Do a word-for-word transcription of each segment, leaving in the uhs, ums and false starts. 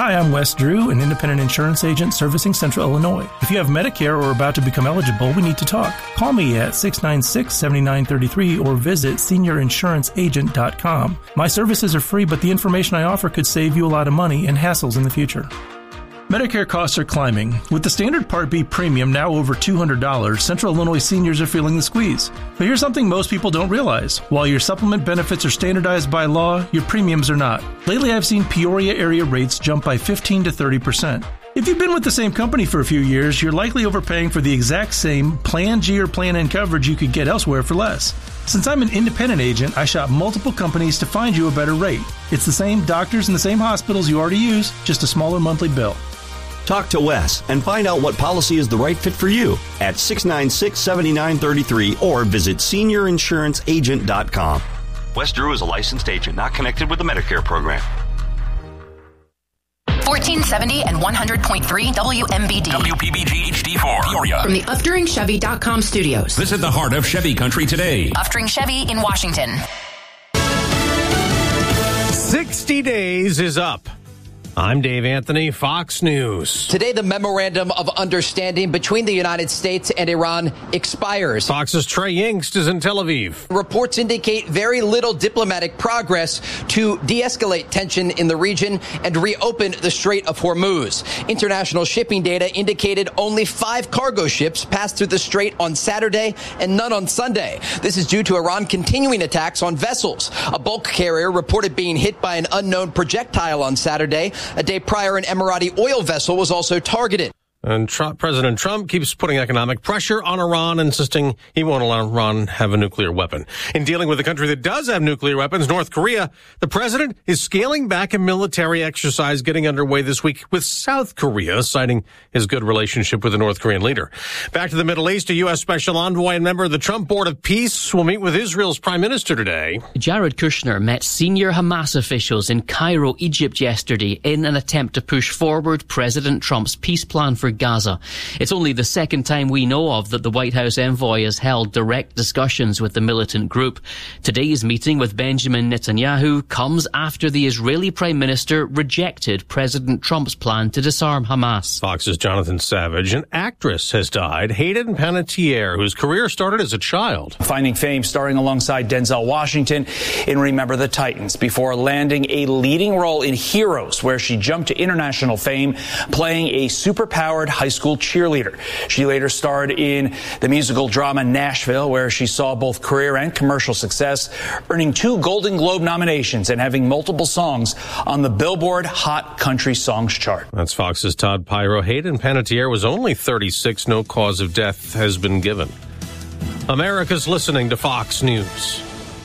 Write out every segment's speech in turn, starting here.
Hi, I'm Wes Drew, an independent insurance agent servicing Central Illinois. If you have Medicare or are about to become eligible, we need to talk. Call me at six nine six, seven nine three three or visit senior insurance agent dot com. My services are free, but the information I offer could save you a lot of money and hassles in the future. Medicare costs are climbing. With the standard Part B premium now over two hundred dollars, Central Illinois seniors are feeling the squeeze. But here's something most people don't realize. While your supplement benefits are standardized by law, your premiums are not. Lately, I've seen Peoria area rates jump by fifteen to thirty percent. If you've been with the same company for a few years, you're likely overpaying for the exact same Plan G or Plan N coverage you could get elsewhere for less. Since I'm an independent agent, I shop multiple companies to find you a better rate. It's the same doctors and the same hospitals you already use, just a smaller monthly bill. Talk to Wes and find out what policy is the right fit for you at six nine six, seven nine three three or visit senior insurance agent dot com. Wes Drew is a licensed agent not connected with the Medicare program. fourteen seventy and one hundred point three W M B D. W P B G H D four, Peoria. From the Uftring Chevy dot com studios. Visit the heart of Chevy country today. Uftring Chevy in Washington. sixty days is up. I'm Dave Anthony, Fox News. Today, the memorandum of understanding between the United States and Iran expires. Fox's Trey Yingst is in Tel Aviv. Reports indicate very little diplomatic progress to de-escalate tension in the region and reopen the Strait of Hormuz. International shipping data indicated only five cargo ships passed through the strait on Saturday and none on Sunday. This is due to Iran continuing attacks on vessels. A bulk carrier reported being hit by an unknown projectile on Saturday. A day prior, an Emirati oil vessel was also targeted. And Trump, President Trump keeps putting economic pressure on Iran, insisting he won't allow Iran have a nuclear weapon. In dealing with a country that does have nuclear weapons, North Korea, the president is scaling back a military exercise getting underway this week with South Korea, citing his good relationship with the North Korean leader. Back to the Middle East, a U S special envoy and member of the Trump Board of Peace will meet with Israel's prime minister today. Jared Kushner met senior Hamas officials in Cairo, Egypt yesterday in an attempt to push forward President Trump's peace plan for Gaza. It's only the second time we know of that the White House envoy has held direct discussions with the militant group. Today's meeting with Benjamin Netanyahu comes after the Israeli Prime Minister rejected President Trump's plan to disarm Hamas. Fox's Jonathan Savage. An actress has died, Hayden Panettiere, whose career started as a child. Finding fame starring alongside Denzel Washington in Remember the Titans before landing a leading role in Heroes, where she jumped to international fame playing a superpowered high school cheerleader. She later starred in the musical drama Nashville, where she saw both career and commercial success, earning two Golden Globe nominations and having multiple songs on the Billboard Hot Country Songs chart. That's Fox's Todd Pyro. Hayden Panettiere was only thirty-six. No cause of death has been given. America's listening to Fox News.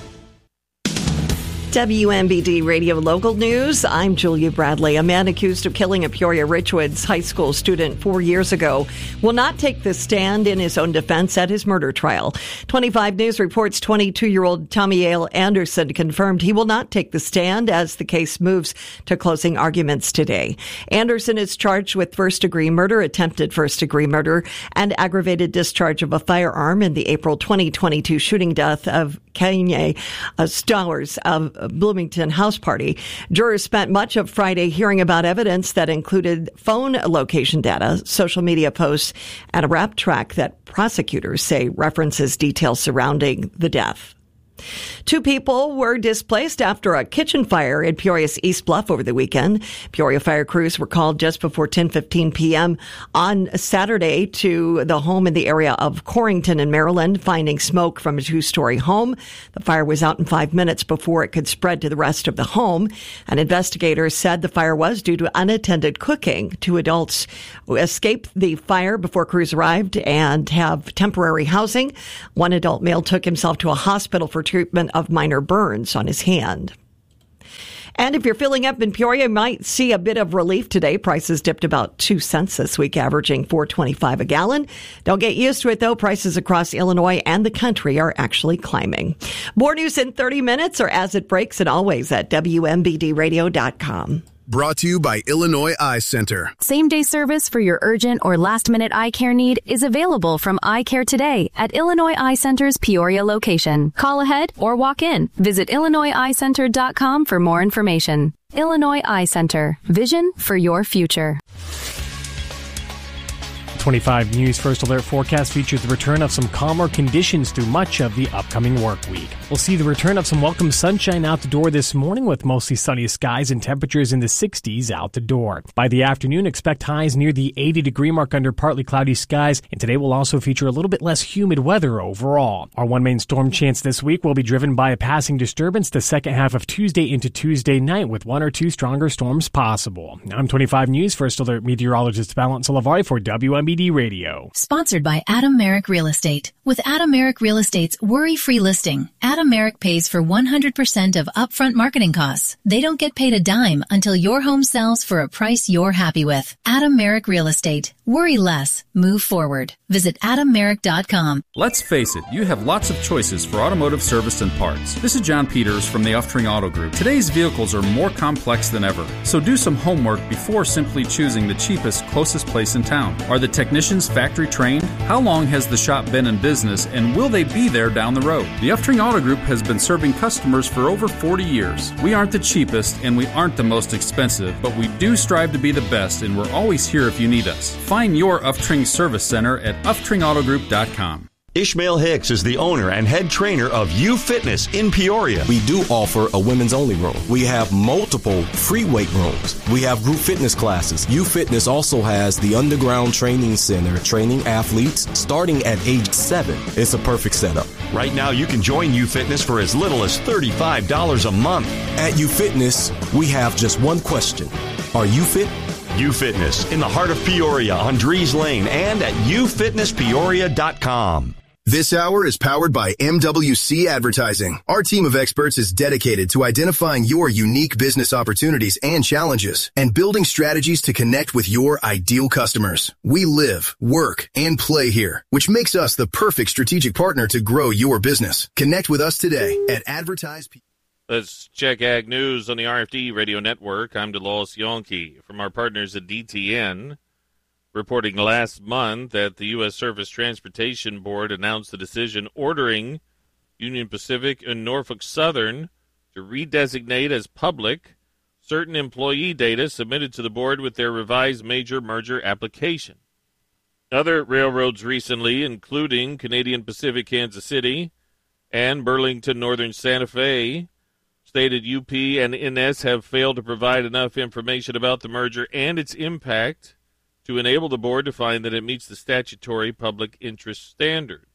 W M B D Radio Local News. I'm Julia Bradley. A man accused of killing a Peoria Richwoods high school student four years ago will not take the stand in his own defense at his murder trial. twenty-five News reports twenty-two-year-old Tommy Ale Anderson confirmed he will not take the stand as the case moves to closing arguments today. Anderson is charged with first-degree murder, attempted first-degree murder, and aggravated discharge of a firearm in the April twenty twenty-two shooting death of Kanye uh, Stowers of Bloomington House Party. Jurors spent much of Friday hearing about evidence that included phone location data, social media posts, and a rap track that prosecutors say references details surrounding the death. Two people were displaced after a kitchen fire in Peoria's East Bluff over the weekend. Peoria fire crews were called just before ten fifteen p.m. on Saturday to the home in the area of Corrington in Maryland, finding smoke from a two-story home. The fire was out in five minutes before it could spread to the rest of the home. And investigators said the fire was due to unattended cooking. Two adults escaped the fire before crews arrived and have temporary housing. One adult male took himself to a hospital for treatment of minor burns on his hand. And if you're filling up in Peoria, you might see a bit of relief today. Prices dipped about two cents this week, averaging four twenty-five a gallon. Don't get used to it, though. Prices across Illinois and the country are actually climbing. More news in thirty minutes or as it breaks, and always at W M B D radio dot com. Brought to you by Illinois Eye Center. Same-day service for your urgent or last-minute eye care need is available from Eye Care Today at Illinois Eye Center's Peoria location. Call ahead or walk in. Visit illinois eye center dot com for more information. Illinois Eye Center. Vision for your future. twenty-five News First Alert forecast features the return of some calmer conditions through much of the upcoming work week. We'll see the return of some welcome sunshine out the door this morning with mostly sunny skies and temperatures in the sixties out the door. By the afternoon, expect highs near the eighty degree mark under partly cloudy skies, and today will also feature a little bit less humid weather overall. Our one main storm chance this week will be driven by a passing disturbance the second half of Tuesday into Tuesday night with one or two stronger storms possible. I'm twenty-five News First Alert meteorologist Valent Salavari for W M B D Radio. Sponsored by Adam Merrick Real Estate. With Adam Merrick Real Estate's worry-free listing, Adam Merrick pays for one hundred percent of upfront marketing costs. They don't get paid a dime until your home sells for a price you're happy with. Adam Merrick Real Estate. Worry less. Move forward. Visit adam merrick dot com. Let's face it, you have lots of choices for automotive service and parts. This is John Peters from the Uftring Auto Group. Today's vehicles are more complex than ever, so do some homework before simply choosing the cheapest, closest place in town. Are the technicians factory trained? How long has the shop been in business, and will they be there down the road? The Uftring Auto Group has been serving customers for over forty years. We aren't the cheapest, and we aren't the most expensive, but we do strive to be the best, and we're always here if you need us. Find your Uftring Service Center at uftring auto group dot com. Ishmael Hicks is the owner and head trainer of U Fitness in Peoria. We do offer a women's only room. We have multiple free weight rooms. We have group fitness classes. U Fitness also has the underground training center, training athletes starting at age seven. It's a perfect setup. Right now, you can join U Fitness for as little as thirty-five dollars a month. At U Fitness, we have just one question. Are you fit? U Fitness in the heart of Peoria on Drees Lane and at u fitness peoria dot com. This hour is powered by M W C Advertising. Our team of experts is dedicated to identifying your unique business opportunities and challenges and building strategies to connect with your ideal customers. We live, work, and play here, which makes us the perfect strategic partner to grow your business. Connect with us today at Advertise. Let's check Ag News on the R F D Radio Network. I'm DeLois Yonke from our partners at D T N. Reporting last month that the U S Surface Transportation Board announced the decision ordering Union Pacific and Norfolk Southern to redesignate as public certain employee data submitted to the board with their revised major merger application. Other railroads recently, including Canadian Pacific Kansas City and Burlington Northern Santa Fe, stated U P and N S have failed to provide enough information about the merger and its impact to enable the board to find that it meets the statutory public interest standard.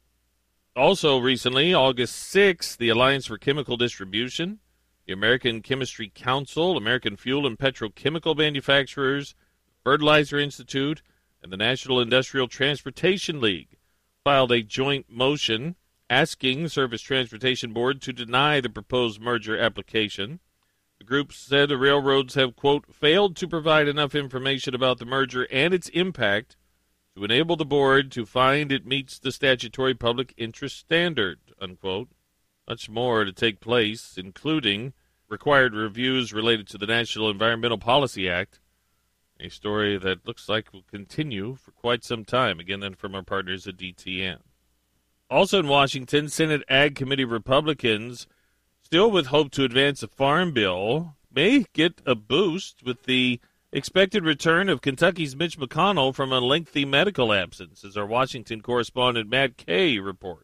Also recently, August sixth, the Alliance for Chemical Distribution, the American Chemistry Council, American Fuel and Petrochemical Manufacturers, Fertilizer Institute, and the National Industrial Transportation League filed a joint motion asking the Surface Transportation Board to deny the proposed merger application. The group said the railroads have, quote, failed to provide enough information about the merger and its impact to enable the board to find it meets the statutory public interest standard, unquote. Much more to take place, including required reviews related to the National Environmental Policy Act, a story that looks like will continue for quite some time, again, then from our partners at D T N. Also in Washington, Senate Ag Committee Republicans, still with hope to advance a farm bill, may get a boost with the expected return of Kentucky's Mitch McConnell from a lengthy medical absence, as our Washington correspondent Matt Kay reports.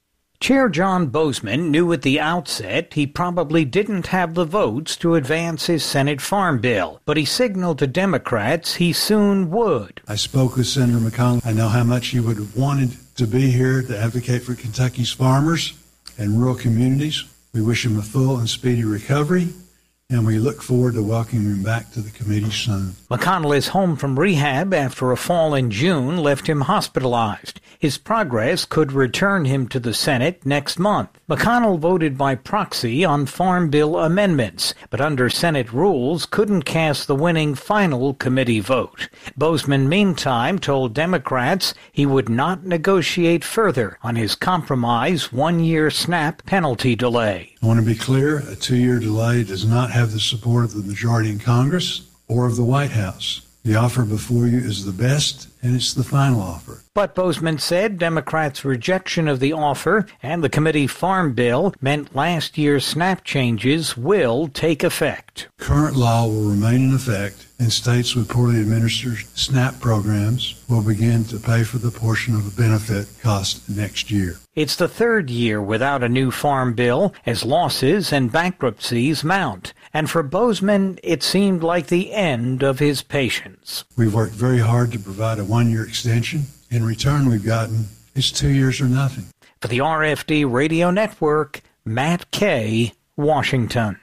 Chair John Bozeman knew at the outset he probably didn't have the votes to advance his Senate farm bill, but he signaled to Democrats he soon would. I spoke with Senator McConnell. I know how much he would have wanted to be here to advocate for Kentucky's farmers and rural communities. We wish him a full and speedy recovery, and we look forward to welcoming him back to the committee soon. McConnell is home from rehab after a fall in June left him hospitalized. His progress could return him to the Senate next month. McConnell voted by proxy on Farm Bill amendments, but under Senate rules couldn't cast the winning final committee vote. Bozeman, meantime, told Democrats he would not negotiate further on his compromise one-year SNAP penalty delay. I want to be clear, a two-year delay does not have the support of the majority in Congress. or of the White House. The offer before you is the best, and it's the final offer. But Bozeman said Democrats' rejection of the offer and the committee farm bill meant last year's SNAP changes will take effect. Current law will remain in effect, and states with poorly administered SNAP programs will begin to pay for the portion of the benefit cost next year. It's the third year without a new farm bill as losses and bankruptcies mount. And for Bozeman, it seemed like the end of his patience. We've worked very hard to provide a one-year extension. In return, we've gotten it's two years or nothing. For the R F D Radio Network, Matt Kay, Washington.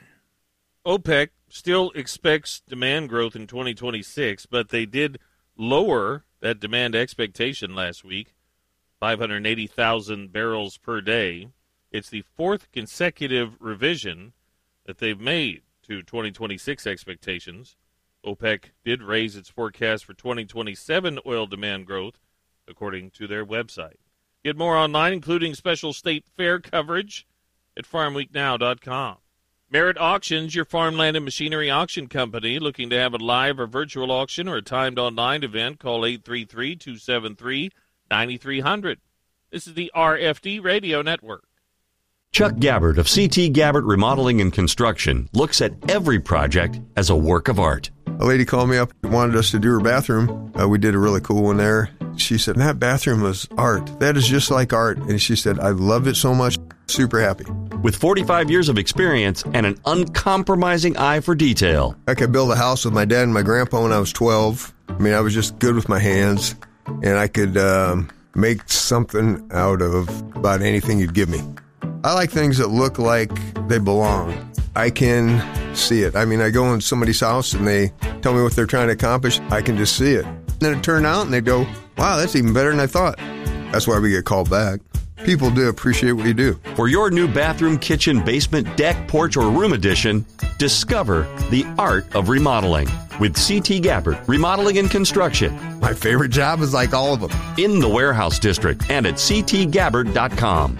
OPEC still expects demand growth in twenty twenty-six, but they did lower that demand expectation last week, five hundred eighty thousand barrels per day. It's the fourth consecutive revision that they've made to twenty twenty-six expectations. OPEC did raise its forecast for twenty twenty-seven oil demand growth, according to their website. Get more online, including special state fair coverage, at farm week now dot com. Merit Auctions, your farmland and machinery auction company. Looking to have a live or virtual auction or a timed online event, call eight three three, two seven three, nine three zero zero. This is the R F D Radio Network. Chuck Gabbard of C T Gabbard Remodeling and Construction looks at every project as a work of art. A lady called me up and wanted us to do her bathroom. Uh, we did a really cool one there. She said, that bathroom was art. That is just like art. And she said, I loved it so much. Super happy. With forty-five years of experience and an uncompromising eye for detail. I could build a house with my dad and my grandpa when I was twelve. I mean, I was just good with my hands. And I could um, make something out of about anything you'd give me. I like things that look like they belong. I can see it. I mean, I go in somebody's house and they tell me what they're trying to accomplish. I can just see it. Then it turned out and they go, wow, that's even better than I thought. That's why we get called back. People do appreciate what you do. For your new bathroom, kitchen, basement, deck, porch, or room addition, discover the art of remodeling with C T Gabbard Remodeling and Construction. My favorite job is like all of them. In the Warehouse District and at c t gabbard dot com.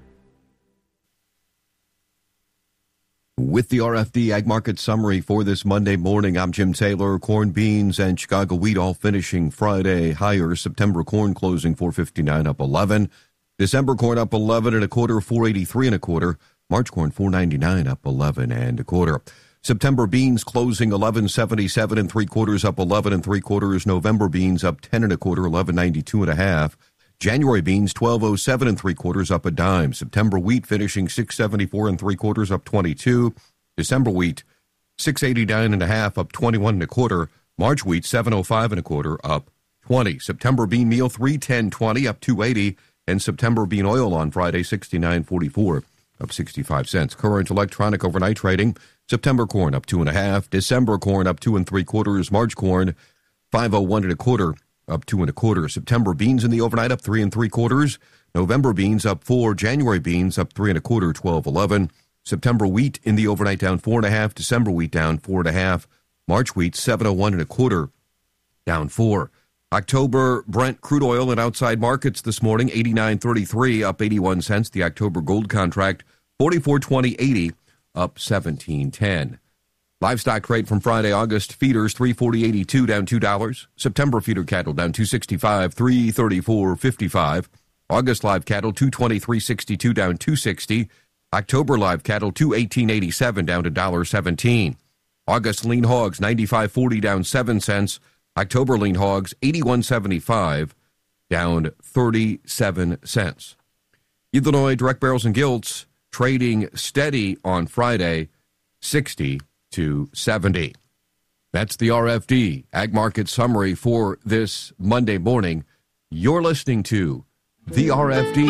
With the R F D Ag Market Summary for this Monday morning, I'm Jim Taylor. Corn, beans, and Chicago wheat all finishing Friday higher. September corn closing four fifty-nine, up eleven. December corn up eleven and a quarter, four eighty-three and a quarter. March corn four ninety-nine, up eleven and a quarter. September beans closing eleven seventy-seven and three quarters, up eleven and three quarters. November beans up ten and a quarter, eleven ninety-two and a half. January beans twelve oh seven and three quarters, up a dime. September wheat finishing six seventy-four and three quarters, up twenty-two. December wheat six eighty-nine and a half, up twenty-one and a quarter. March wheat seven oh five and a quarter, up twenty. September bean meal three ten twenty, up two eighty, and September bean oil on Friday sixty-nine forty-four, up sixty-five cents. Current electronic overnight trading. September corn up two and a half. December corn up two and three quarters. March corn five oh one and a quarter, up two and a quarter. September beans in the overnight up three and three quarters. November beans up four. January beans up three and a quarter, twelve eleven. September wheat in the overnight down four and a half. December wheat down four and a half. March wheat seven oh one and a quarter, down four. October Brent crude oil in outside markets this morning eighty-nine thirty-three, up eighty-one cents. The October gold contract forty-four twenty eighty, up seventeen ten. Livestock rate from Friday, August, feeders three forty eighty-two, down two dollars. September feeder cattle down two sixty-five, three thirty-four fifty-five. August live cattle two twenty-three sixty-two, down two sixty. October live cattle two eighteen eighty-seven, down to one seventeen. August lean hogs ninety-five forty, down seven cents. October lean hogs eighty-one seventy-five, down thirty-seven cents. Illinois direct barrels and gilts trading steady on Friday, sixty to seventy. That's the R F D Ag Market Summary for this Monday morning. You're listening to the R F D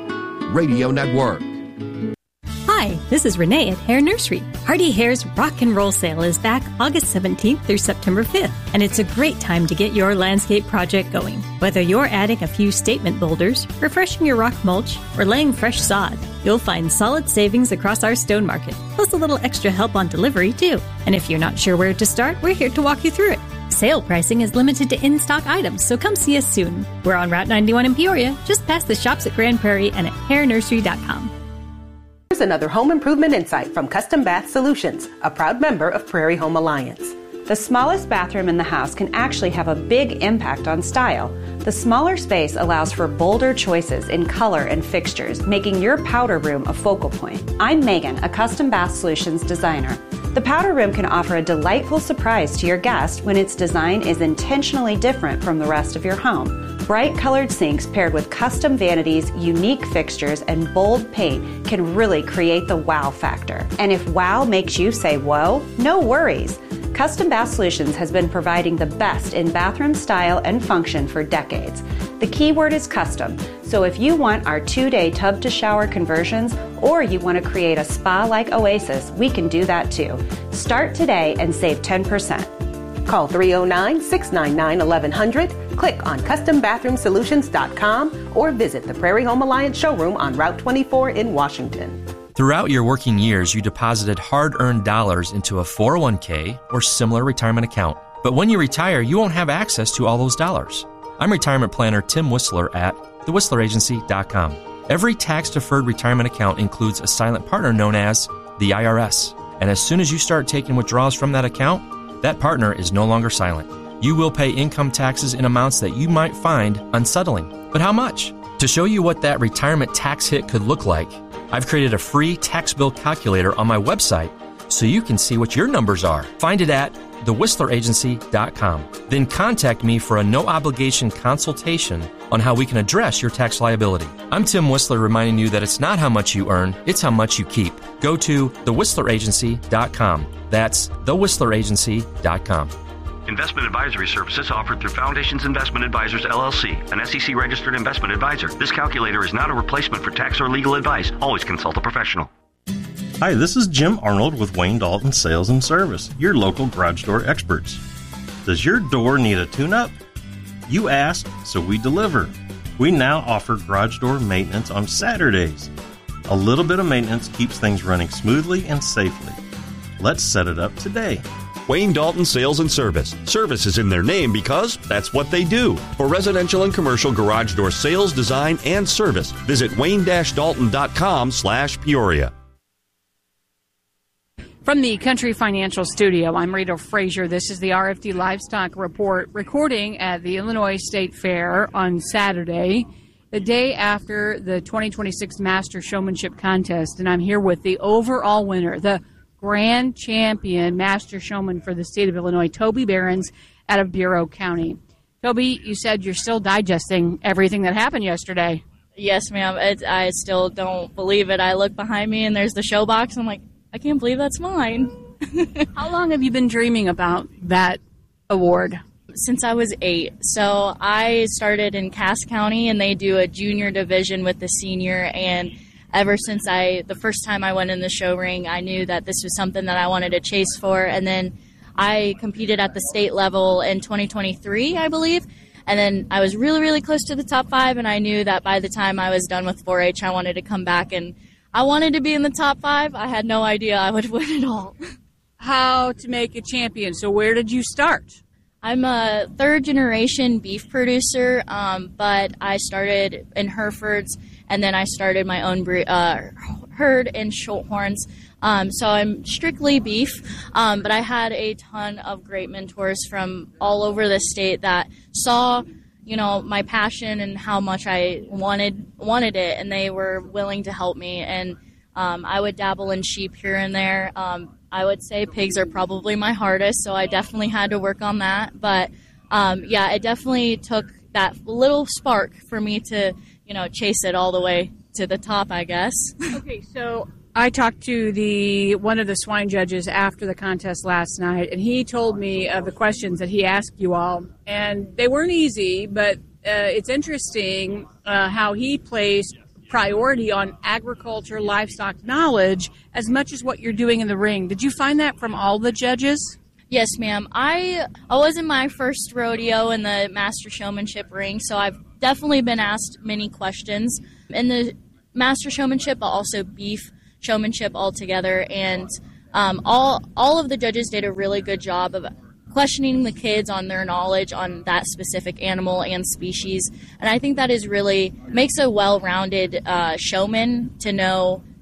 Radio Network. Hi, this is Renee at Hare Nursery. Hardy Hare's Rock and Roll Sale is back August seventeenth through September fifth, and it's a great time to get your landscape project going. Whether you're adding a few statement boulders, refreshing your rock mulch, or laying fresh sod, you'll find solid savings across our stone market, plus a little extra help on delivery, too. And if you're not sure where to start, we're here to walk you through it. Sale pricing is limited to in-stock items, so come see us soon. We're on Route ninety-one in Peoria, just past the shops at Grand Prairie and at hare nursery dot com. Here's another home improvement insight from Custom Bath Solutions, a proud member of Prairie Home Alliance. The smallest bathroom in the house can actually have a big impact on style. The smaller space allows for bolder choices in color and fixtures, making your powder room a focal point. I'm Megan, a custom bath solutions designer. The powder room can offer a delightful surprise to your guest when its design is intentionally different from the rest of your home. Bright colored sinks paired with custom vanities, unique fixtures, and bold paint can really create the wow factor. And if wow makes you say whoa, no worries. Custom Bath Solutions has been providing the best in bathroom style and function for decades. The key word is custom, so if you want our two-day tub-to-shower conversions or you want to create a spa-like oasis, we can do that too. Start today and save ten percent. Call three oh nine, six nine nine, eleven hundred, click on custom bathroom solutions dot com, or visit the Prairie Home Alliance showroom on Route twenty-four in Washington. Throughout your working years, you deposited hard-earned dollars into a four oh one k or similar retirement account. But when you retire, you won't have access to all those dollars. I'm retirement planner Tim Whistler at the whistler agency dot com. Every tax-deferred retirement account includes a silent partner known as the I R S. And as soon as you start taking withdrawals from that account, that partner is no longer silent. You will pay income taxes in amounts that you might find unsettling. But how much? To show you what that retirement tax hit could look like, I've created a free tax bill calculator on my website so you can see what your numbers are. Find it at the whistler agency dot com. Then contact me for a no-obligation consultation on how we can address your tax liability. I'm Tim Whistler reminding you that it's not how much you earn, it's how much you keep. Go to the whistler agency dot com. That's the whistler agency dot com. Investment advisory services offered through Foundations Investment Advisors, L L C, an S E C-registered investment advisor. This calculator is not a replacement for tax or legal advice. Always consult a professional. Hi, this is Jim Arnold with Wayne Dalton Sales and Service, your local garage door experts. Does your door need a tune-up? You asked, so we deliver. We now offer garage door maintenance on Saturdays. A little bit of maintenance keeps things running smoothly and safely. Let's set it up today. Wayne Dalton Sales and Service. Service is in their name because that's what they do. For residential and commercial garage door sales, design, and service, visit wayne dash dalton dot com slash Peoria. From the Country Financial Studio, I'm Rita Frazier. This is the R F D Livestock Report, recording at the Illinois State Fair on Saturday, the day after the twenty twenty-six Master Showmanship Contest. And I'm here with the overall winner, the grand champion Master Showman for the state of Illinois, Toby Behrens out of Bureau County. Toby, you said you're still digesting everything that happened yesterday. Yes, ma'am. It, I still don't believe it. I look behind me and there's the show box. I'm like, I can't believe that's mine. How long have you been dreaming about that award? Since I was eight. So I started in Cass County, and they do a junior division with the senior, and ever since I, the first time I went in the show ring, I knew that this was something that I wanted to chase for. And then I competed at the state level in twenty twenty-three, I believe. And then I was really, really close to the top five, and I knew that by the time I was done with four H, I wanted to come back, and I wanted to be in the top five. I had no idea I would win it all. How to make a champion. So where did you start? I'm a third-generation beef producer, um, but I started in Herefords, and then I started my own bre- uh, herd in Schulthorns. Um, so I'm strictly beef, um, but I had a ton of great mentors from all over the state that saw, you know, my passion and how much I wanted wanted it, and they were willing to help me. And um, I would dabble in sheep here and there. Um, I would say pigs are probably my hardest, so I definitely had to work on that. But um, yeah, it definitely took that little spark for me to, you know, chase it all the way to the top, I guess. Okay, so I talked to the one of the swine judges after the contest last night, and he told me of the questions that he asked you all, and they weren't easy, but uh, it's interesting uh, how he placed priority on agriculture, livestock knowledge as much as what you're doing in the ring. Did you find that from all the judges? Yes, ma'am. I I wasn't my first rodeo in the Master Showmanship ring, so I've definitely been asked many questions in the Master Showmanship, but also beef showmanship altogether, and um, all all of the judges did a really good job of questioning the kids on their knowledge on that specific animal and species. And I think that is really makes a well-rounded uh, showman to know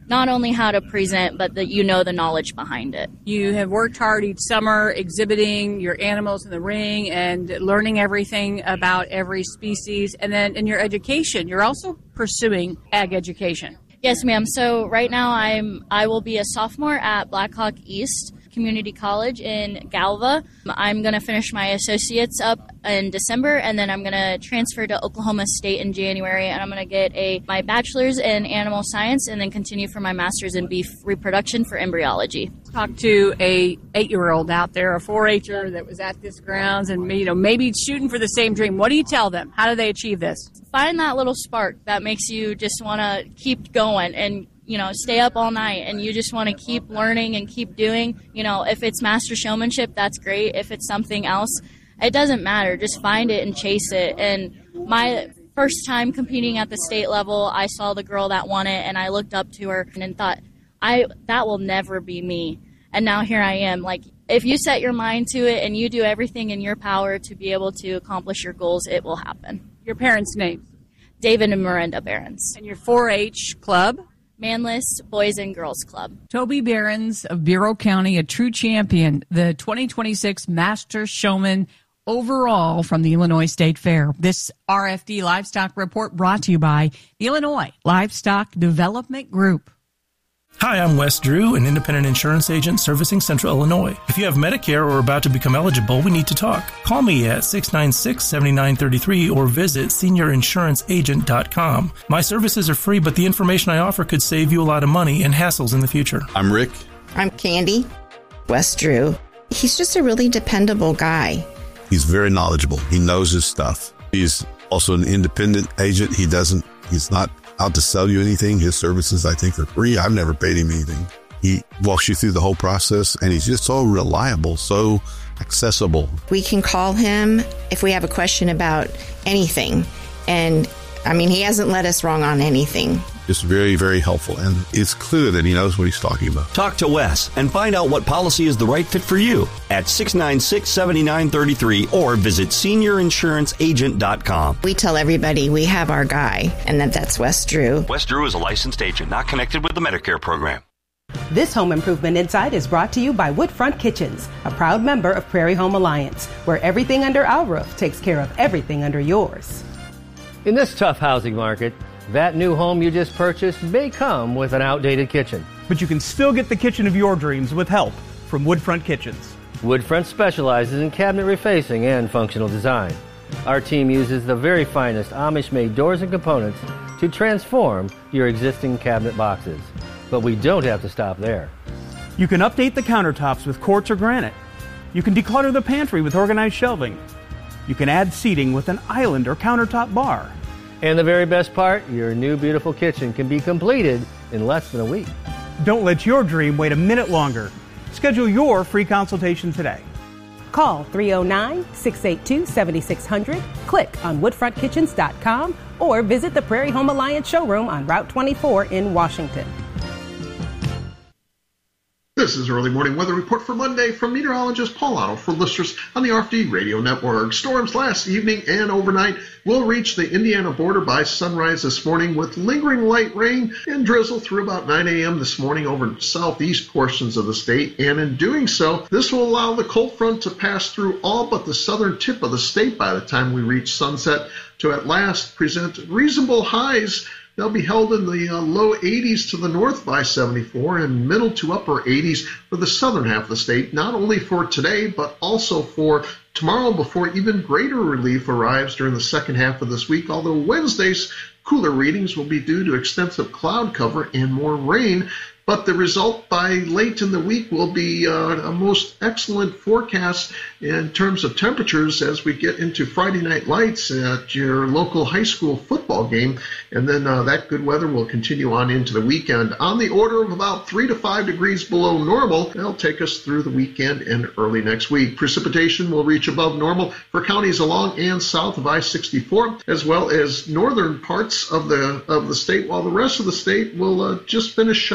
not only how to present, but that you know the knowledge behind it. You have worked hard each summer exhibiting your animals in the ring and learning everything about every species. And then in your education, you're also pursuing ag education. Yes, ma'am. So right now I'm I will be a sophomore at Blackhawk East Community College in Galva. I'm going to finish my associates up in December, and then I'm going to transfer to Oklahoma State in January, and I'm going to get a my bachelor's in animal science and then continue for my master's in beef reproduction for embryology. Talk to a eight-year-old out there, a four-H'er that was at this grounds and you know maybe shooting for the same dream. What do you tell them? How do they achieve this? Find that little spark that makes you just want to keep going and you know, stay up all night and you just want to keep learning and keep doing. You know, if it's master showmanship, that's great. If it's something else, it doesn't matter. Just find it and chase it. And my first time competing at the state level, I saw the girl that won it and I looked up to her and thought, I that will never be me. And now here I am. Like, if you set your mind to it and you do everything in your power to be able to accomplish your goals, it will happen. Your parents' names? David and Miranda Behrens. And your four H club? Manlius Boys and Girls Club. Toby Behrens of Bureau County, a true champion, the twenty twenty-six Master Showman overall from the Illinois State Fair. This R F D Livestock Report brought to you by the Illinois Livestock Development Group. Hi, I'm Wes Drew, an independent insurance agent servicing Central Illinois. If you have Medicare or are about to become eligible, we need to talk. Call me at six nine six, seven nine three three or visit senior insurance agent dot com. My services are free, but the information I offer could save you a lot of money and hassles in the future. I'm Rick. I'm Candy. Wes Drew. He's just a really dependable guy. He's very knowledgeable. He knows his stuff. He's also an independent agent. He doesn't, he's not out to sell you anything. His services, I think, are free. I've never paid him anything. He walks you through the whole process, and he's just so reliable, so accessible. We can call him if we have a question about anything. And, I mean, he hasn't led us wrong on anything. Just very, very helpful. And it's clear that he knows what he's talking about. Talk to Wes and find out what policy is the right fit for you at six nine six, seven nine three three or visit senior insurance agent dot com. We tell everybody we have our guy, and that that's Wes Drew. Wes Drew is a licensed agent, not connected with the Medicare program. This Home Improvement Insight is brought to you by Woodfront Kitchens, a proud member of Prairie Home Alliance, where everything under our roof takes care of everything under yours. In this tough housing market, that new home you just purchased may come with an outdated kitchen. But you can still get the kitchen of your dreams with help from Woodfront Kitchens. Woodfront specializes in cabinet refacing and functional design. Our team uses the very finest Amish-made doors and components to transform your existing cabinet boxes. But we don't have to stop there. You can update the countertops with quartz or granite. You can declutter the pantry with organized shelving. You can add seating with an island or countertop bar. And the very best part, your new beautiful kitchen can be completed in less than a week. Don't let your dream wait a minute longer. Schedule your free consultation today. Call three oh nine, six eight two, seven six zero zero, click on woodfront kitchens dot com, or visit the Prairie Home Alliance showroom on Route twenty-four in Washington. This is Early Morning Weather Report for Monday from meteorologist Paul Otto for listeners on the R F D Radio Network. Storms last evening and overnight will reach the Indiana border by sunrise this morning with lingering light rain and drizzle through about nine a.m. this morning over southeast portions of the state. And in doing so, this will allow the cold front to pass through all but the southern tip of the state by the time we reach sunset to at last present reasonable highs. They'll be held in the uh, low eighties to the north by seventy-four and middle to upper eighties for the southern half of the state, not only for today, but also for tomorrow before even greater relief arrives during the second half of this week, although Wednesday's cooler readings will be due to extensive cloud cover and more rain. But the result by late in the week will be uh, a most excellent forecast in terms of temperatures as we get into Friday night lights at your local high school football game. And then uh, that good weather will continue on into the weekend on the order of about three to five degrees below normal. That'll take us through the weekend and early next week. Precipitation will reach above normal for counties along and south of I sixty-four, as well as northern parts of the of the state, while the rest of the state will uh, just finish shy of normal.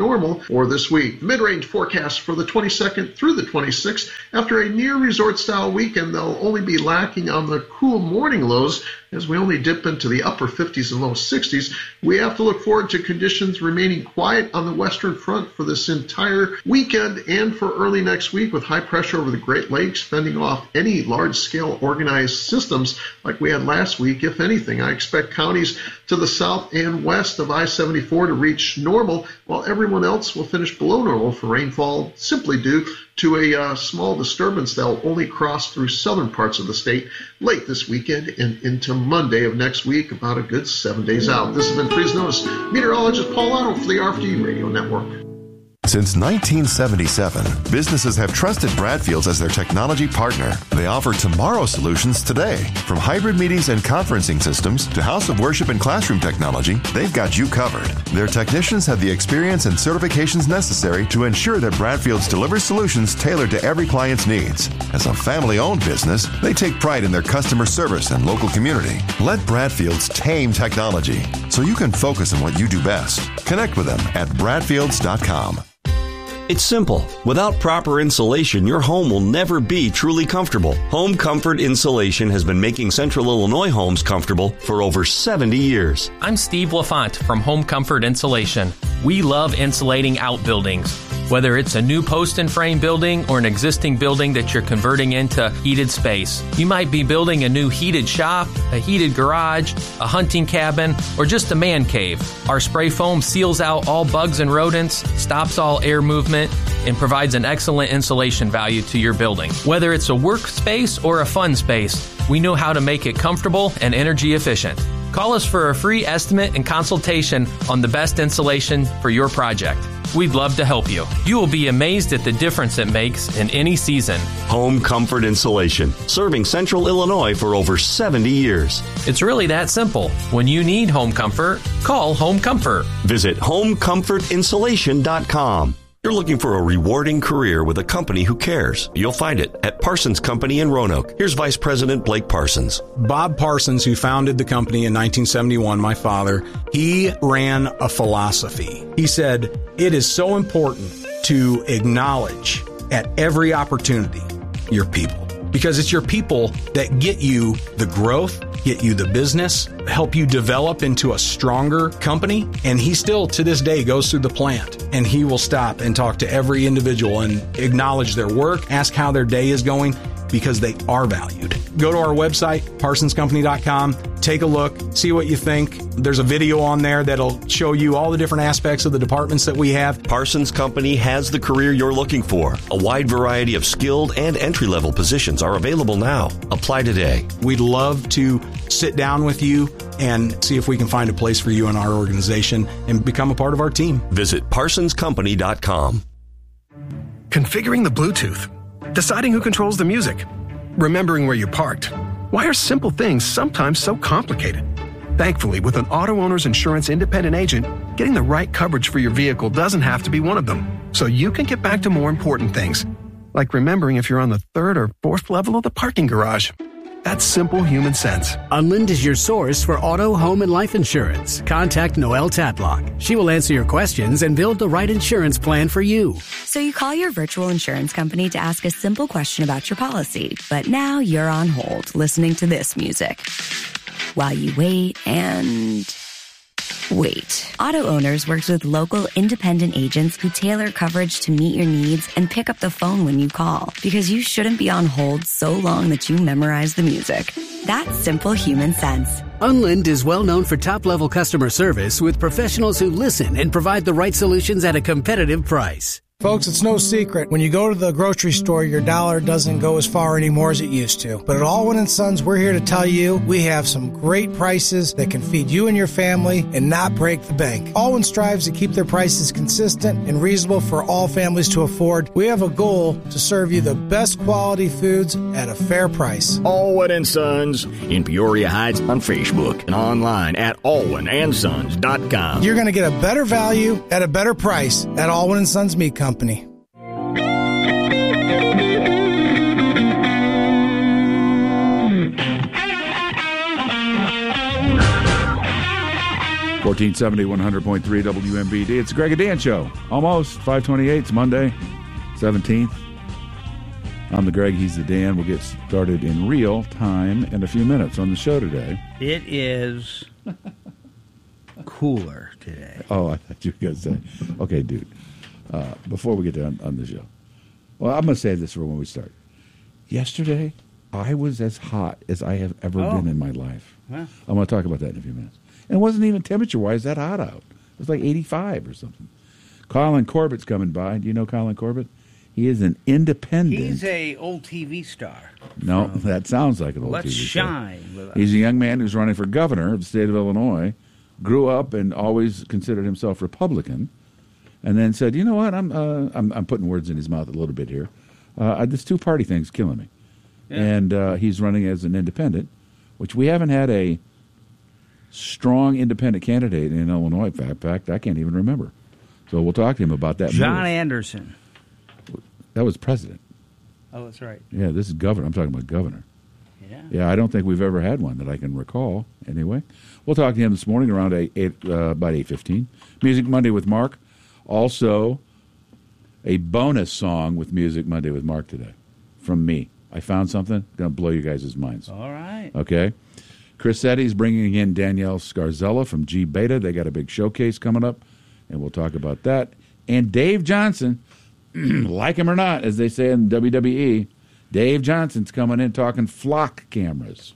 normal for this week. Mid-range forecast for the twenty-second through the twenty-sixth. After a near resort-style weekend, they'll only be lacking on the cool morning lows as we only dip into the upper fifties and low sixties. We have to look forward to conditions remaining quiet on the western front for this entire weekend and for early next week, with high pressure over the Great Lakes fending off any large-scale organized systems like we had last week. If anything, I expect counties to the south and west of I seventy-four to reach normal, while everyone else will finish below normal for rainfall, simply due to a uh, small disturbance that will only cross through southern parts of the state late this weekend and into Monday of next week, about a good seven days out. This has been Freeze Notice. Meteorologist Paul Otto for the R F D Radio Network. Since nineteen seventy-seven, businesses have trusted Bradfields as their technology partner. They offer tomorrow solutions today. From hybrid meetings and conferencing systems to house of worship and classroom technology, they've got you covered. Their technicians have the experience and certifications necessary to ensure that Bradfields delivers solutions tailored to every client's needs. As a family-owned business, they take pride in their customer service and local community. Let Bradfields tame technology so you can focus on what you do best. Connect with them at bradfields dot com. It's simple. Without proper insulation, your home will never be truly comfortable. Home Comfort Insulation has been making Central Illinois homes comfortable for over seventy years. I'm Steve LaFont from Home Comfort Insulation. We love insulating outbuildings. Whether it's a new post and frame building or an existing building that you're converting into heated space. You might be building a new heated shop, a heated garage, a hunting cabin, or just a man cave. Our spray foam seals out all bugs and rodents, stops all air movement, and provides an excellent insulation value to your building. Whether it's a workspace or a fun space, we know how to make it comfortable and energy efficient. Call us for a free estimate and consultation on the best insulation for your project. We'd love to help you. You will be amazed at the difference it makes in any season. Home Comfort Insulation, serving Central Illinois for over seventy years. It's really that simple. When you need home comfort, call Home Comfort. Visit home comfort insulation dot com. You're looking for a rewarding career with a company who cares. You'll find it at Parsons Company in Roanoke. Here's Vice President Blake Parsons. Bob Parsons, who founded the company in nineteen seventy-one, my father, he ran a philosophy. He said, it is so important to acknowledge at every opportunity your people, because it's your people that get you the growth, get you the business, help you develop into a stronger company. And he still, to this day, goes through the plant and he will stop and talk to every individual and acknowledge their work, ask how their day is going, because they are valued. Go to our website, parsons company dot com, take a look, see what you think. There's a video on there that'll show you all the different aspects of the departments that we have. Parsons Company has the career you're looking for. A wide variety of skilled and entry-level positions are available now. Apply today. We'd love to sit down with you and see if we can find a place for you in our organization and become a part of our team. Visit parsons company dot com. Configuring the Bluetooth, deciding who controls the music, remembering where you parked. Why are simple things sometimes so complicated? Thankfully, with an auto owner's insurance independent agent, getting the right coverage for your vehicle doesn't have to be one of them. So you can get back to more important things, like remembering if you're on the third or fourth level of the parking garage. That's simple human sense. Unlind is your source for auto, home, and life insurance. Contact Noelle Tatlock. She will answer your questions and build the right insurance plan for you. So you call your virtual insurance company to ask a simple question about your policy, but now you're on hold listening to this music while you wait and wait. Auto Owners works with local independent agents who tailor coverage to meet your needs and pick up the phone when you call, because you shouldn't be on hold so long that you memorize the music. That's simple human sense. Unlind is well known for top-level customer service with professionals who listen and provide the right solutions at a competitive price. Folks, it's no secret. When you go to the grocery store, your dollar doesn't go as far anymore as it used to. But at Allwyn and Sons, we're here to tell you we have some great prices that can feed you and your family and not break the bank. Allwyn strives to keep their prices consistent and reasonable for all families to afford. We have a goal to serve you the best quality foods at a fair price. Allwyn and Sons in Peoria Heights on Facebook and online at allwyn and sons dot com. You're going to get a better value at a better price at Allwyn and Sons Meat Company. Company. For fourteen seventy, one hundred point three W M B D. It's the Greg and Dan Show. Almost. five twenty-eight. It's Monday, seventeenth. I'm the Greg. He's the Dan. We'll get started in real time in a few minutes on the show today. It is cooler today. Oh, I thought you were going to say. Okay, dude. Uh, before we get on, on the show. Well, I'm going to say this for when we start. Yesterday, I was as hot as I have ever Oh. been in my life. Well. I'm going to talk about that in a few minutes. And it wasn't even temperature-wise that hot out. It was like eighty-five or something. Colin Corbett's coming by. Do you know Colin Corbett? He is an independent. He's a old T V star. No, that sounds like an old Let's T V star. shine with us. He's a young man who's running for governor of the state of Illinois, grew up and always considered himself Republican, and then said, you know what, I'm uh, I'm, I'm putting words in his mouth a little bit here. Uh, this two-party thing's killing me. Yeah. And uh, he's running as an independent, which we haven't had a strong independent candidate in Illinois. In fact, I can't even remember. So we'll talk to him about that. John move. Anderson. That was president. Oh, that's right. Yeah, this is governor. I'm talking about governor. Yeah. Yeah, I don't think we've ever had one that I can recall. Anyway, we'll talk to him this morning around eight, eight uh, about eight fifteen. Music Monday with Mark. Also, a bonus song with Music Monday with Mark today from me. I found something going to blow you guys' minds. All right. Okay. Chris Eddy's bringing in Danielle Scarzella from G Beta. They got a big showcase coming up, and we'll talk about that. And Dave Johnson, like him or not, as they say in W W E, Dave Johnson's coming in talking flock cameras.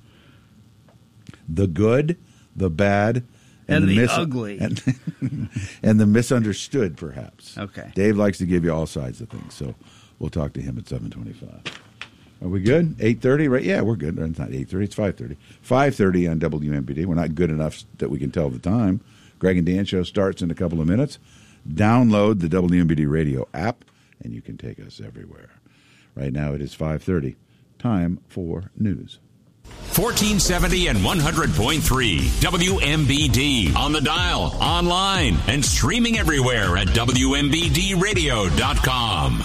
The good, the bad, And the, the mis- ugly. And, and the misunderstood, perhaps. Okay. Dave likes to give you all sides of things, so we'll talk to him at seven twenty-five. Are we good? eight thirty, right? Yeah, we're good. It's not eight thirty, it's five thirty. five thirty on W M B D. We're not good enough that we can tell the time. Greg and Dan Show starts in a couple of minutes. Download the W M B D radio app, and you can take us everywhere. Right now it is five thirty. Time for news. fourteen seventy and one hundred point three W M B D. On the dial, online, and streaming everywhere at W M B D radio dot com.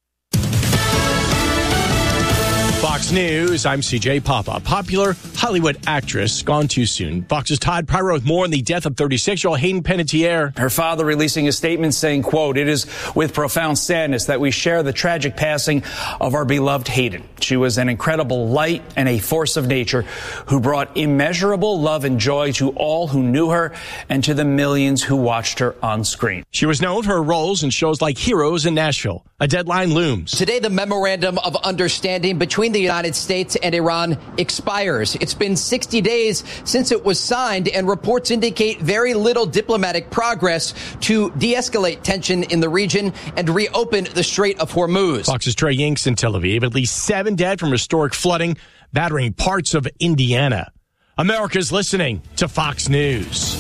Fox News, I'm C J Papa. Popular Hollywood actress gone too soon. Fox's Todd Pryor with more on the death of thirty-six-year-old Hayden Panettiere. Her father releasing a statement saying, quote, "It is with profound sadness that we share the tragic passing of our beloved Hayden. She was an incredible light and a force of nature who brought immeasurable love and joy to all who knew her and to the millions who watched her on screen." She was known for her roles in shows like Heroes in Nashville. A deadline looms. Today, the memorandum of understanding between the United States and Iran expires. It's been sixty days since it was signed, and reports indicate very little diplomatic progress to de-escalate tension in the region and reopen the Strait of Hormuz. Fox's Trey Yinks in Tel Aviv. At least seven dead from historic flooding battering parts of Indiana. America's listening to Fox News.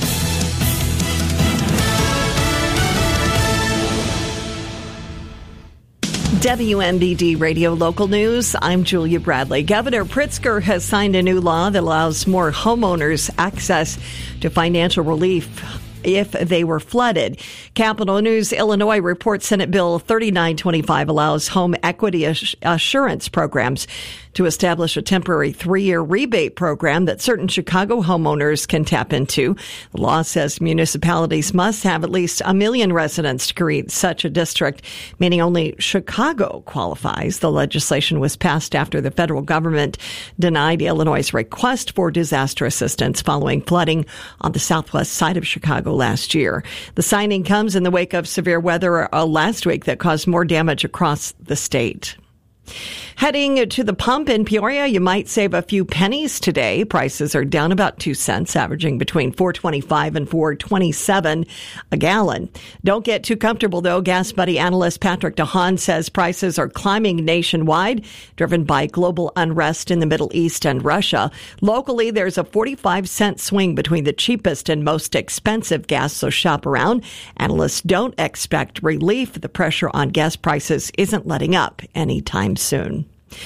W M B D Radio Local News. I'm Julia Bradley. Governor Pritzker has signed a new law that allows more homeowners access to financial relief if they were flooded. Capital News Illinois reports Senate Bill thirty-nine twenty-five allows home equity assurance programs to establish a temporary three-year rebate program that certain Chicago homeowners can tap into. The law says municipalities must have at least a million residents to create such a district, meaning only Chicago qualifies. The legislation was passed after the federal government denied Illinois' request for disaster assistance following flooding on the southwest side of Chicago last year. The signing comes in the wake of severe weather uh, last week that caused more damage across the state. Heading to the pump in Peoria, you might save a few pennies today. Prices are down about two cents, averaging between four twenty-five and four twenty-seven a gallon. Don't get too comfortable, though. Gas Buddy analyst Patrick DeHaan says prices are climbing nationwide, driven by global unrest in the Middle East and Russia. Locally, there's a forty-five cent swing between the cheapest and most expensive gas, so shop around. Analysts don't expect relief. The pressure on gas prices isn't letting up anytime soon.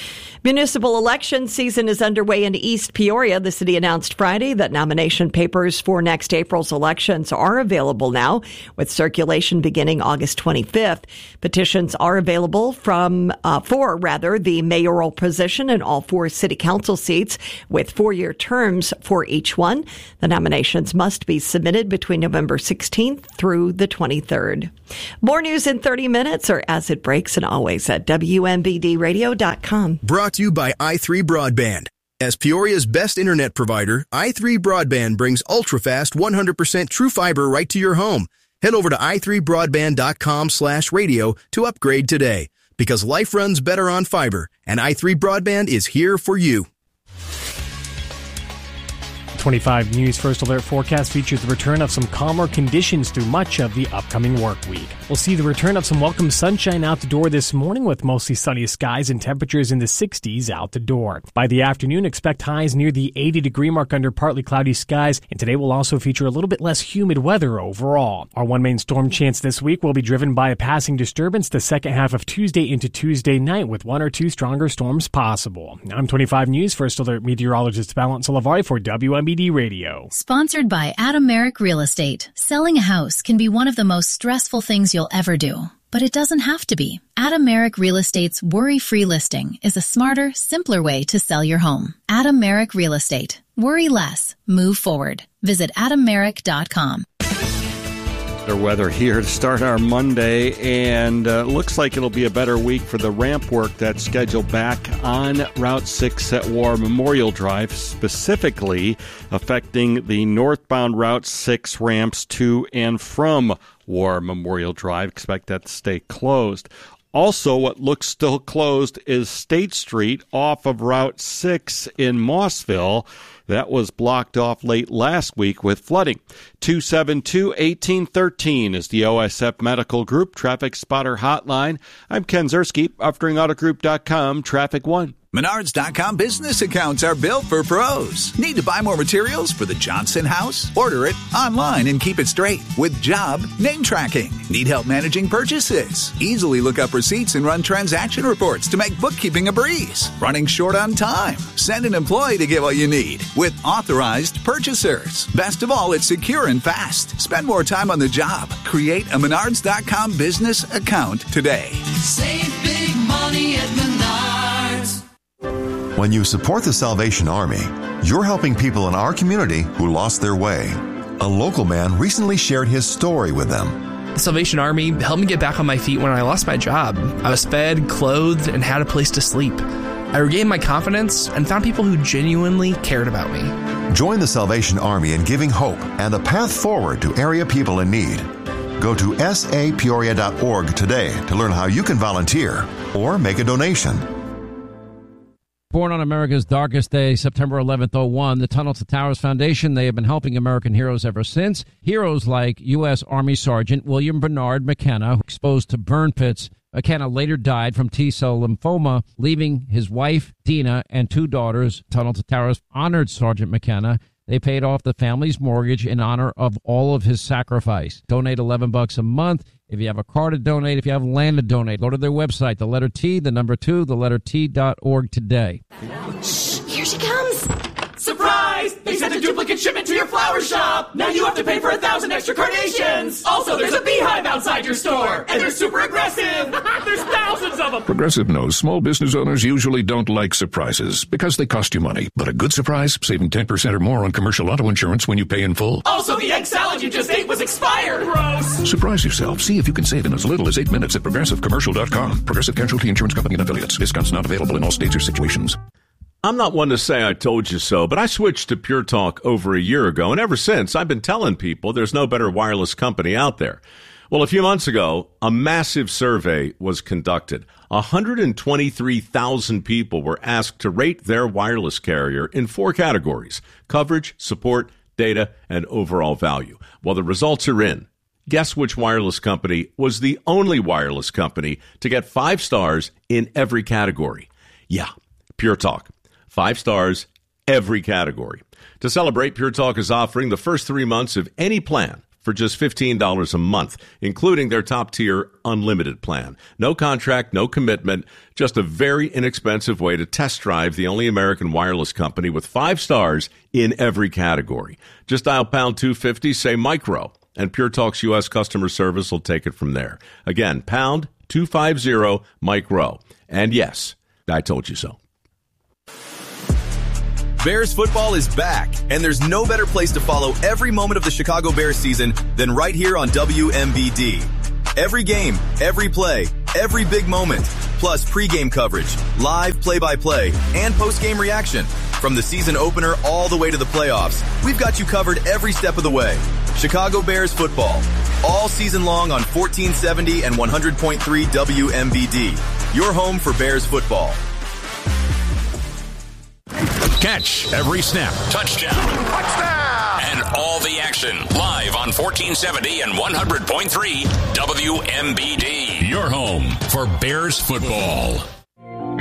Municipal election season is underway in East Peoria. The city announced Friday that nomination papers for next April's elections are available now, with circulation beginning August twenty-fifth. Petitions are available from uh, for rather the mayoral position and all four city council seats, with four-year terms for each one. The nominations must be submitted between November sixteenth through the twenty-third. More news in thirty minutes, or as it breaks, and always at W M B D radio dot com. Brought to you by i three Broadband. As Peoria's best internet provider, i three Broadband brings ultra-fast one hundred percent true fiber right to your home. Head over to i three broadband dot com slash radio to upgrade today, because life runs better on fiber, and i three Broadband is here for you. twenty-five News First Alert forecast features the return of some calmer conditions through much of the upcoming work week. We'll see the return of some welcome sunshine out the door this morning, with mostly sunny skies and temperatures in the sixties out the door. By the afternoon, expect highs near the eighty degree mark under partly cloudy skies, and today will also feature a little bit less humid weather overall. Our one main storm chance this week will be driven by a passing disturbance the second half of Tuesday into Tuesday night, with one or two stronger storms possible. I'm twenty-five News First Alert meteorologist Valent Salavari for W M B D Radio. Sponsored by Adam Merrick Real Estate. Selling a house can be one of the most stressful things you'll ever do, but it doesn't have to be. Adam Merrick Real Estate's worry-free listing is a smarter, simpler way to sell your home. Adam Merrick Real Estate. Worry less. Move forward. Visit adam merrick dot com. Weather here to start our Monday, and uh, looks like it'll be a better week for the ramp work that's scheduled back on Route six at War Memorial Drive, specifically affecting the northbound Route six ramps to and from War Memorial Drive. Expect that to stay closed. Also, what looks still closed is State Street off of Route six in Mossville. That was blocked off late last week with flooding. two seven two, one eight one three is the O S F Medical Group Traffic Spotter Hotline. I'm Ken Zerski, offering auto group dot com Traffic One. Menards dot com business accounts are built for pros. Need to buy more materials for the Johnson house? Order it online and keep it straight with job name tracking. Need help managing purchases? Easily look up receipts and run transaction reports to make bookkeeping a breeze. Running short on time? Send an employee to get what you need with authorized purchasers. Best of all, it's secure and fast. Spend more time on the job. Create a Menards dot com business account today. Save big money at Menards. When you support the Salvation Army, you're helping people in our community who lost their way. A local man recently shared his story with them. The Salvation Army helped me get back on my feet when I lost my job. I was fed, clothed, and had a place to sleep. I regained my confidence and found people who genuinely cared about me. Join the Salvation Army in giving hope and a path forward to area people in need. Go to S A Peoria dot org today to learn how you can volunteer or make a donation. Born on America's darkest day, September eleventh, oh one, the Tunnel to Towers Foundation, they have been helping American heroes ever since. Heroes like U S. Army Sergeant William Bernard McKenna, exposed to burn pits. McKenna later died from T-cell lymphoma, leaving his wife, Dina, and two daughters. Tunnel to Towers honored Sergeant McKenna. They paid off the family's mortgage in honor of all of his sacrifice. Donate eleven bucks a month. If you have a car to donate, if you have land to donate, go to their website, the letter T, the number two, the letter T dot org today. Shh, here she comes. Surprise! They sent a duplicate shipment to your flower shop. Now you have to pay for a thousand extra carnations. Also, there's a beehive outside your store, and they're super aggressive. There's thousands of them. Progressive knows small business owners usually don't like surprises because they cost you money. But a good surprise, saving ten percent or more on commercial auto insurance when you pay in full. Also, the egg salad you just ate was expired. Gross. Surprise yourself. See if you can save in as little as eight minutes at progressive commercial dot com. Progressive Casualty Insurance Company and affiliates. Discounts not available in all states or situations. I'm not one to say I told you so, but I switched to Pure Talk over a year ago, and ever since, I've been telling people there's no better wireless company out there. Well, a few months ago, a massive survey was conducted. one hundred twenty-three thousand people were asked to rate their wireless carrier in four categories: coverage, support, data, and overall value. Well, the results are in. Guess which wireless company was the only wireless company to get five stars in every category? Yeah, Pure Talk. Five stars, every category. To celebrate, Pure Talk is offering the first three months of any plan for just fifteen dollars a month, including their top-tier unlimited plan. No contract, no commitment, just a very inexpensive way to test drive the only American wireless company with five stars in every category. Just dial pound two fifty, say micro, and Pure Talk's U S customer service will take it from there. Again, pound two fifty, micro. And yes, I told you so. Bears football is back, and there's no better place to follow every moment of the Chicago Bears season than right here on W M B D. Every game, every play, every big moment, plus pregame coverage, live play-by-play, and postgame reaction. From the season opener all the way to the playoffs, we've got you covered every step of the way. Chicago Bears football, all season long on fourteen seventy and one hundred point three W M B D. Your home for Bears football. Catch every snap, touchdown, touchdown, and all the action live on fourteen seventy and one hundred point three W M B D. Your home for Bears football.